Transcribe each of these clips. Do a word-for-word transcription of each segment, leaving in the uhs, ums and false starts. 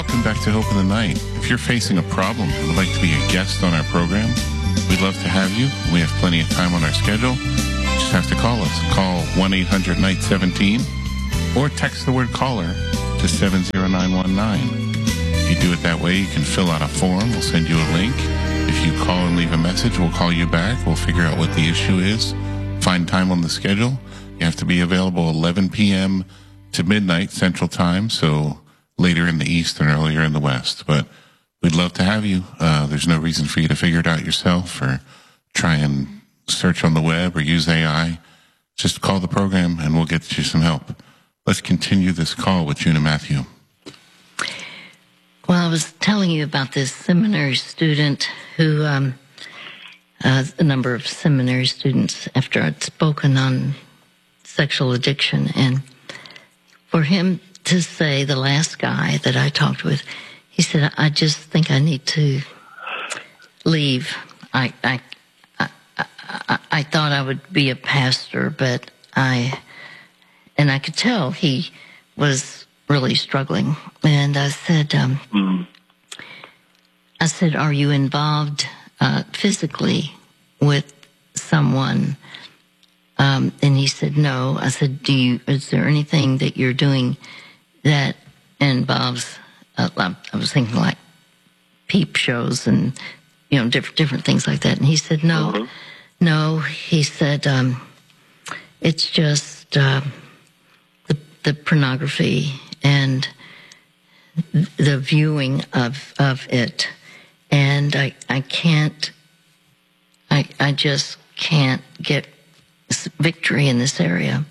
Welcome back to Hope in the Night. If you're facing a problem and would like to be a guest on our program, we'd love to have you. We have plenty of time on our schedule. You just have to call us. Call one eight hundred night seventeen or text the word caller to seven zero nine one nine. If you do it that way, you can fill out a form. We'll send you a link. If you call and leave a message, we'll call you back. We'll figure out what the issue is. Find time on the schedule. You have to be available eleven p.m. to midnight Central Time, so later in the East and earlier in the West. But we'd love to have you. Uh, there's no reason for you to figure it out yourself or try and search on the web or use A I. Just call the program and we'll get you some help. Let's continue this call with June and Matthew. Well, I was telling you about this seminary student who, um, uh, a number of seminary students after I'd spoken on sexual addiction, and for him to say, the last guy that I talked with, he said, I just think I need to leave. I, I, I, I, I thought I would be a pastor, but I, and I could tell he was really struggling. And I said, um, mm. I said, are you involved uh, physically with someone? Um, and he said, no. I said, do you, is there anything that you're doing that involves, uh, I was thinking like peep shows and, you know, different, different things like that. And he said, no, mm-hmm. no. He said, um, it's just, uh, the, the pornography and the viewing of, of it. And I, I can't, I, I just can't get victory in this area.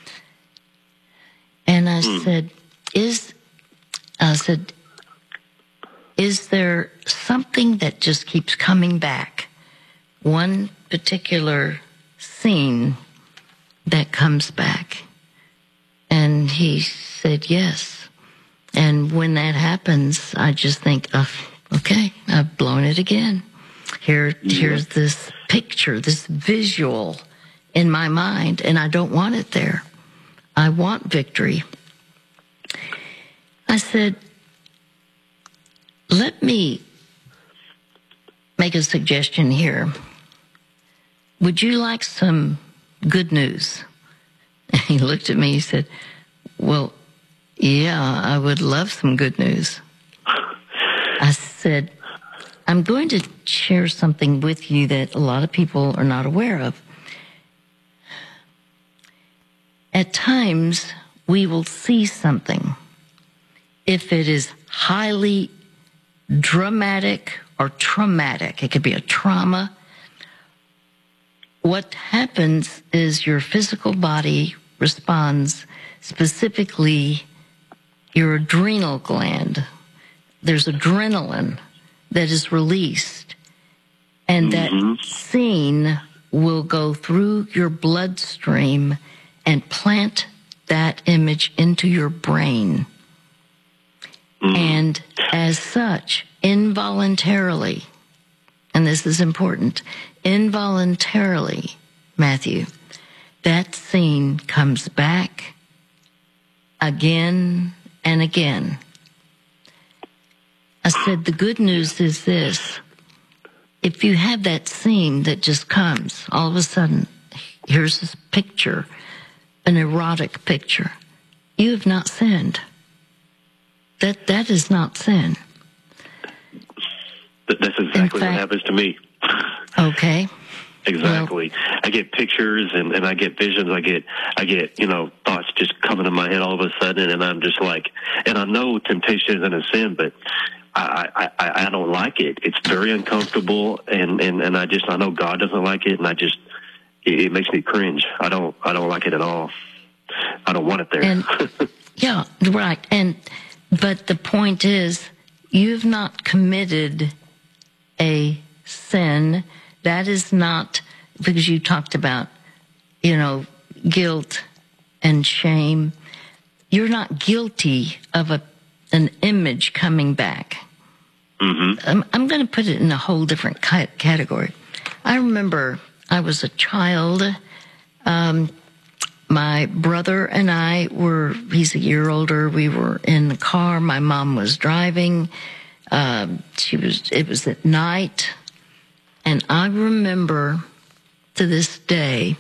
And I mm. said, is, I said, is there something that just keeps coming back? One particular scene that comes back? And he said, yes. And when that happens, I just think, oh, okay, I've blown it again. Here, yeah. Here's this picture, this visual in my mind, and I don't want it there. I want victory. I said, let me make a suggestion here. Would you like some good news? And he looked at me, he said, well, yeah, I would love some good news. I said, I'm going to share something with you that a lot of people are not aware of. At times, we will see something. If it is highly dramatic or traumatic, it could be a trauma. What happens is your physical body responds, specifically your adrenal gland. There's adrenaline that is released, and mm-hmm. that scene will go through your bloodstream and plant that image into your brain. Mm. And as such, involuntarily, and this is important, involuntarily, Matthew, that scene comes back again and again. I said, the good news is this. If you have that scene that just comes, all of a sudden, here's this picture, an erotic picture. You have not sinned. That that is not sin. That's exactly fact, what happens to me. Okay. Exactly. Well, I get pictures and, and I get visions. I get I get you know thoughts just coming to my head all of a sudden, and I'm just like, and I know temptation isn't a sin, but I I, I don't like it. It's very uncomfortable, and, and, and I just I know God doesn't like it, and I just it, it makes me cringe. I don't I don't like it at all. I don't want it there. And, yeah, right. And but the point is, you've not committed a sin. That is not, because you talked about, you know, guilt and shame. You're not guilty of a an image coming back. Mm-hmm. I'm, I'm going to put it in a whole different category. I remember I was a child. Um, my brother and I were, he's a year older, we were in the car. My mom was driving. Um, she was, it was at night. And I remember to this day,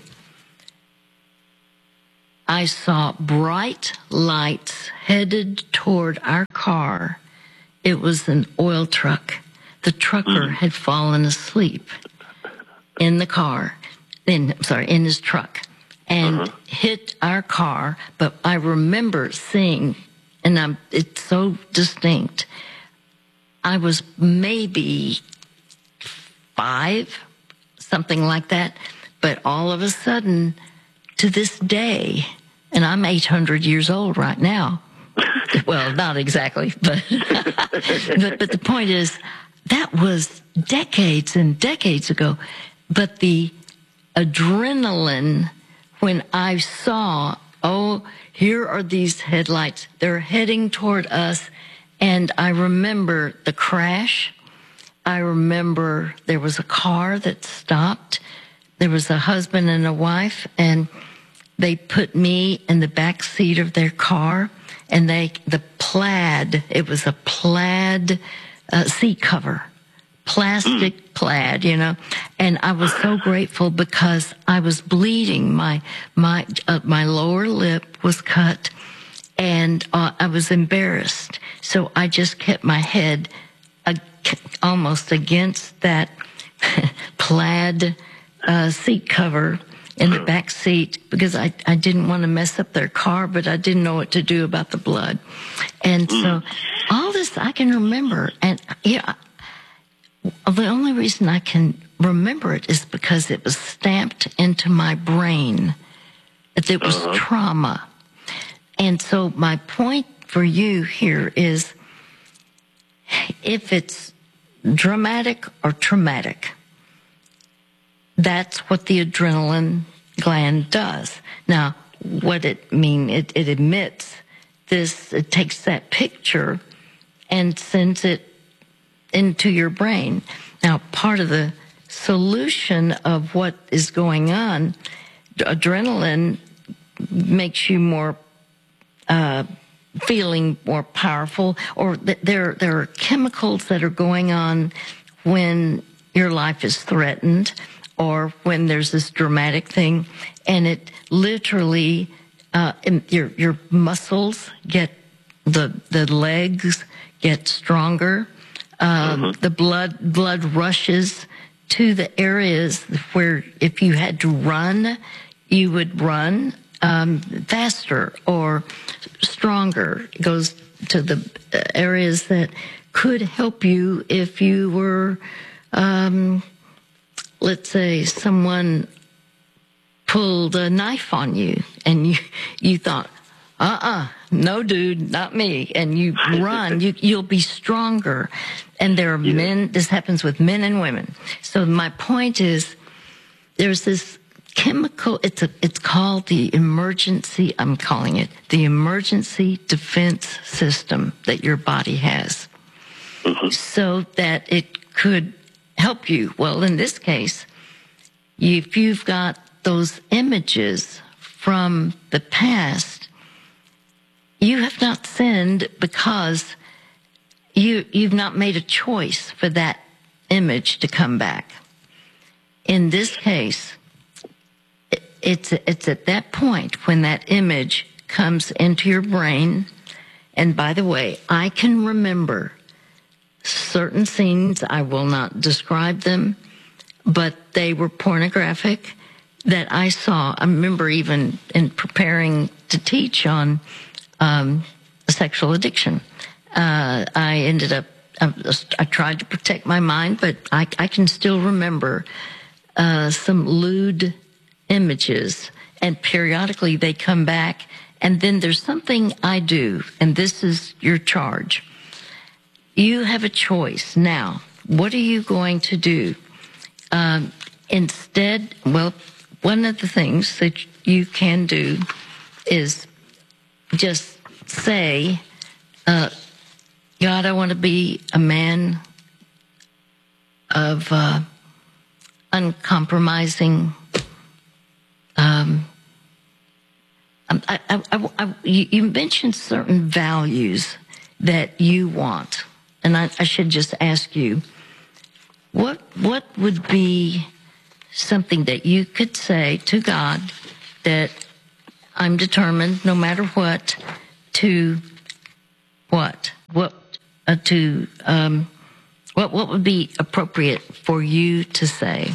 I saw bright lights headed toward our car. It was an oil truck. The trucker had fallen asleep in the car, in, sorry, in his truck, and uh-huh. hit our car. But I remember seeing, and I'm, it's so distinct, I was maybe five, something like that. But all of a sudden, to this day, and I'm eight hundred years old right now. Well, not exactly, but, but but the point is, that was decades and decades ago. But the adrenaline when I saw, oh, here are these headlights. They're heading toward us. And I remember the crash. I remember there was a car that stopped. There was a husband and a wife, and they put me in the back seat of their car, and they, the plaid, it was a plaid uh, seat cover, plastic plaid, you know, and I was so grateful because I was bleeding. My, my, uh, my lower lip was cut, and uh, I was embarrassed. So I just kept my head uh, almost against that plaid uh, seat cover in the back seat because I, I didn't want to mess up their car, but I didn't know what to do about the blood. And so all this I can remember. And yeah, the only reason I can remember it is because it was stamped into my brain. It was uh-huh. trauma. And so my point for you here is if it's dramatic or traumatic, that's what the adrenaline gland does. Now, what it mean, it, it emits this, it takes that picture and sends it into your brain. Now, part of the solution of what is going on, adrenaline makes you more uh, feeling more powerful, or th- there there are chemicals that are going on when your life is threatened, or when there's this dramatic thing, and it literally uh, your your muscles get the the legs get stronger. Um, mm-hmm. The blood blood rushes to the areas where if you had to run, you would run um, faster or stronger. It goes to the areas that could help you if you were, um, let's say, someone pulled a knife on you and you you thought, uh-uh, no, dude, not me. And you run, you, you'll be stronger. And there are yeah. men, this happens with men and women. So my point is, there's this chemical, it's a, it's called the emergency, I'm calling it, the emergency defense system that your body has. Mm-hmm. So that it could help you. Well, in this case, if you've got those images from the past, you have not sinned because you, you've not made a choice for that image to come back. In this case, it's, it's at that point when that image comes into your brain. And by the way, I can remember certain scenes. I will not describe them, but they were pornographic that I saw. I remember even in preparing to teach on Um, sexual addiction. Uh, I ended up, I, I tried to protect my mind, but I, I can still remember uh, some lewd images, and periodically they come back, and then there's something I do, and this is your charge. You have a choice. Now, what are you going to do? Um, instead, well, one of the things that you can do is just say, uh, God, I want to be a man of uh, uncompromising um, Um, I, I, I, I, you you mentioned certain values that you want, and I, I should just ask you, what what would be something that you could say to God that I'm determined, no matter what, to what what uh, to um, what what would be appropriate for you to say?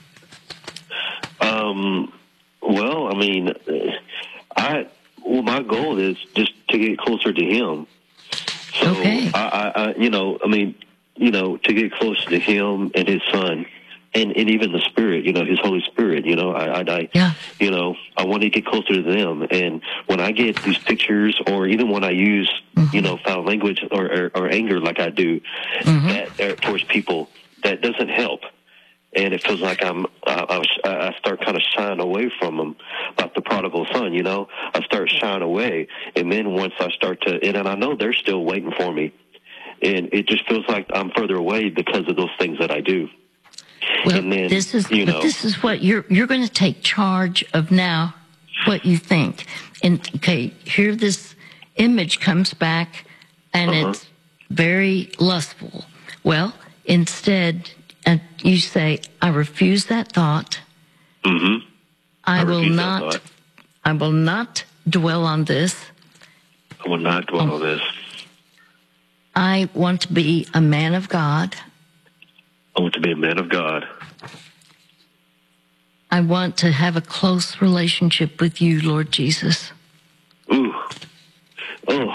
Um. Well, I mean. I well, my goal is just to get closer to Him. So okay. I, I, I, you know, I mean, you know, to get closer to Him and His Son, and, and even the Spirit, you know, His Holy Spirit. You know, I, I, I yeah. you know, I want to get closer to them. And when I get these pictures, or even when I use, mm-hmm. you know, foul language or, or, or anger like I do, mm-hmm. that, uh, towards people, that doesn't help. And it feels like I'm, I, I, I start kind of shying away from them, like the prodigal son, you know. I start shying away, and then once I start to, and, and I know they're still waiting for me, and it just feels like I'm further away because of those things that I do. Well, and then, this is, you know, but this is what you're you're going to take charge of now. What you think, and okay, here this image comes back, and uh-huh. it's very lustful. Well, instead. And you say, I refuse that thought. Mm-hmm. I, I will not, I will not dwell on this. I will not dwell um, on this. I want to be a man of God. I want to be a man of God. I want to have a close relationship with you, Lord Jesus. Ooh. Oh.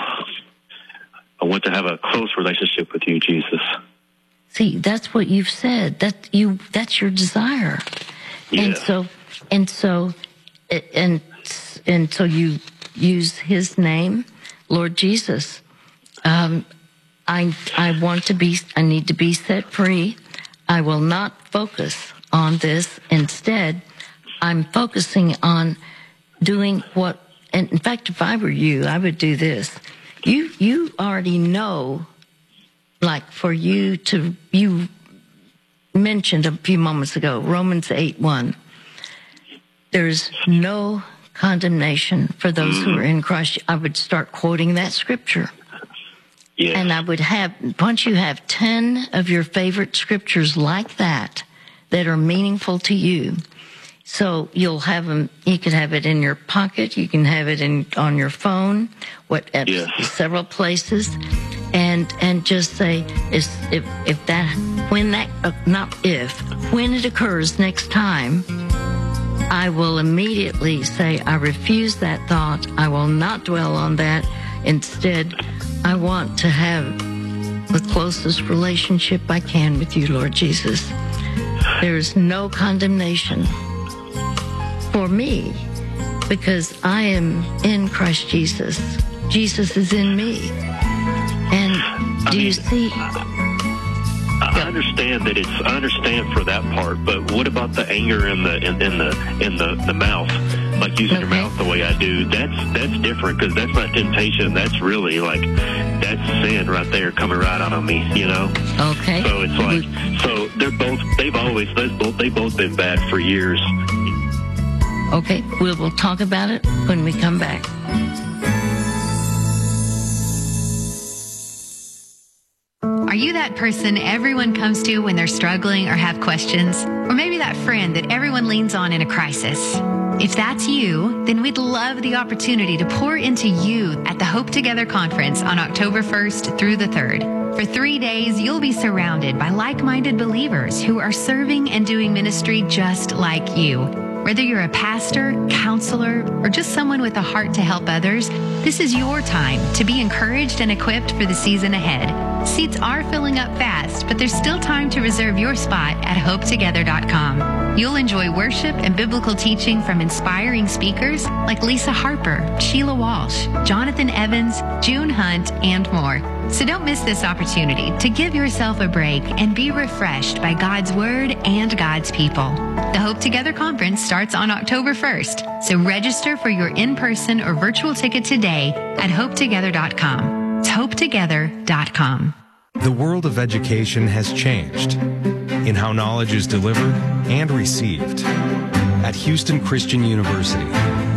I want to have a close relationship with you, Jesus. See, that's what you've said. That you, that's your desire. Yeah. And so, and so, and, and so you use His name, Lord Jesus. Um, I, I want to be, I need to be set free. I will not focus on this. Instead, I'm focusing on doing what, and in fact, if I were you, I would do this. You, you already know. Like for you to, you mentioned a few moments ago, Romans eight one. There's no condemnation for those mm. who are in Christ. I would start quoting that scripture. Yes. And I would have, once you have ten of your favorite scriptures like that, that are meaningful to you, so you'll have them, you can have it in your pocket, you can have it in on your phone, what at yes. several places. And and just say, if if, if that, when that, uh, not if, when it occurs next time, I will immediately say, I refuse that thought. I will not dwell on that. Instead, I want to have the closest relationship I can with you, Lord Jesus. There is no condemnation for me because I am in Christ Jesus. Jesus is in me. And do I mean, you see? I understand that it's. I understand for that part, but what about the anger in the in, in the in the, the mouth, like using okay. your mouth the way I do? That's that's different because that's not temptation. That's really like that's sin right there coming right out on me. You know? Okay. So it's like so they're both. They've always. They've both. They've both been bad for years. Okay, we'll we'll talk about it when we come back. Are you that person everyone comes to when they're struggling or have questions? Or maybe that friend that everyone leans on in a crisis? If that's you, then we'd love the opportunity to pour into you at the Hope Together Conference on October first through the third. For three days, you'll be surrounded by like-minded believers who are serving and doing ministry just like you. Whether you're a pastor, counselor, or just someone with a heart to help others, this is your time to be encouraged and equipped for the season ahead. Seats are filling up fast, but there's still time to reserve your spot at hope together dot com. You'll enjoy worship and biblical teaching from inspiring speakers like Lisa Harper, Sheila Walsh, Jonathan Evans, June Hunt, and more. So don't miss this opportunity to give yourself a break and be refreshed by God's Word and God's people. The Hope Together Conference starts on October first, so register for your in-person or virtual ticket today at hope together dot com. It's hope together dot com. The world of education has changed in how knowledge is delivered and received. At Houston Christian University,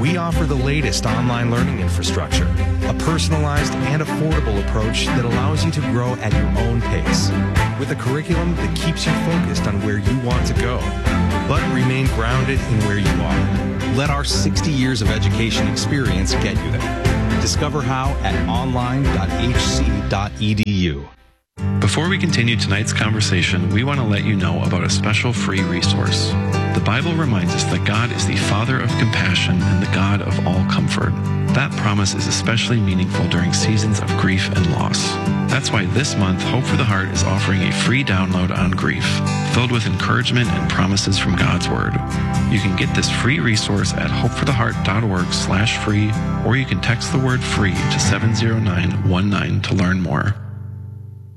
We offer the latest online learning infrastructure, a personalized and affordable approach that allows you to grow at your own pace, with a curriculum that keeps you focused on where you want to go, but remain grounded in where you are. Let our sixty years of education experience get you there. Discover how at online dot h c dot e d u. Before we continue tonight's conversation, we want to let you know about a special free resource. The Bible reminds us that God is the Father of compassion and the God of all comfort. That promise is especially meaningful during seasons of grief and loss. That's why this month, Hope for the Heart is offering a free download on grief, filled with encouragement and promises from God's Word. You can get this free resource at hope for the heart dot org slash free, or you can text the word free to seven zero nine one nine to learn more.